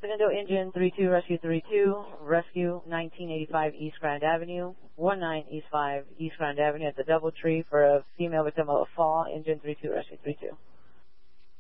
Segundo Engine 32, Rescue 32, Rescue 1985 East Grand Avenue, 19 East 5 East Grand Avenue at the Doubletree for a female victim of a fall. Engine 32, Rescue 32.